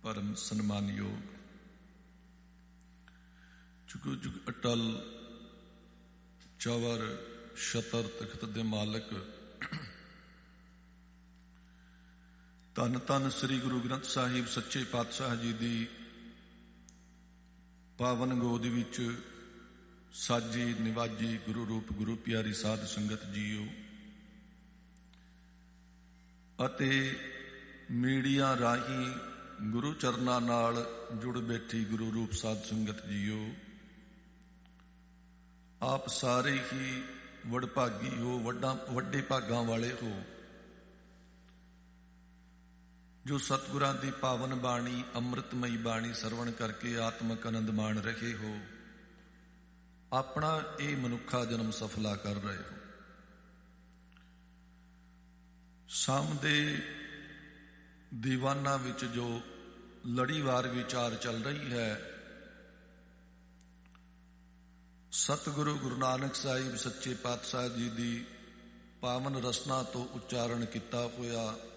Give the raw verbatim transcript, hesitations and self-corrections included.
ਪਰਮ ਸਨਮਾਨਯੋਗ ਜੁਗ ਜੁਗ ਅਟਲ ਚਵਰ ਛਤਰ ਤਖਤ ਦੇ ਮਾਲਕ ਧੰਨ ਧੰਨ ਸ੍ਰੀ ਗੁਰੂ ਗ੍ਰੰਥ ਸਾਹਿਬ ਸੱਚੇ ਪਾਤਸ਼ਾਹ ਜੀ ਦੀ ਪਾਵਨ ਗੋਦ ਵਿੱਚ ਸਾਜੀ ਨਿਵਾਜੀ ਗੁਰੂ ਰੂਪ ਗੁਰੂ ਪਿਆਰੀ ਸਾਧ ਸੰਗਤ ਜੀਓ ਅਤੇ ਮੀਡੀਆ ਰਾਹੀਂ ਗੁਰੂ ਚਰਨਾਂ ਨਾਲ ਜੁੜ ਬੈਠੀ ਗੁਰੂ ਰੂਪ ਸਾਧ ਸੰਗਤ ਜੀਓ, ਆਪ ਸਾਰੇ ਹੀ ਵਡਭਾਗੀ ਹੋ, ਵੱਡਾ ਵੱਡੇ ਭਾਗਾਂ ਵਾਲੇ ਹੋ ਜੋ ਸਤਿਗੁਰਾਂ ਦੀ ਪਾਵਨ ਬਾਣੀ ਅੰਮ੍ਰਿਤਮਈ ਬਾਣੀ ਸਰਵਣ ਕਰਕੇ ਆਤਮਕ ਆਨੰਦ ਮਾਣ ਰਹੇ ਹੋ, ਆਪਣਾ ਇਹ ਮਨੁੱਖਾ ਜਨਮ ਸਫਲਾ ਕਰ ਰਹੇ ਹੋ। ਸਾਹਮਣੇ ਦੀਵਾਨਾਂ ਵਿੱਚ ਜੋ ਲੜੀਵਾਰ ਵਿਚਾਰ ਚੱਲ ਰਹੀ ਹੈ, ਸਤਿਗੁਰੂ ਗੁਰੂ ਨਾਨਕ ਸਾਹਿਬ ਸੱਚੇ ਪਾਤਸ਼ਾਹ ਜੀ ਦੀ ਪਾਵਨ ਰਸਨਾ ਤੋਂ ਉਚਾਰਨ ਕੀਤਾ ਹੋਇਆ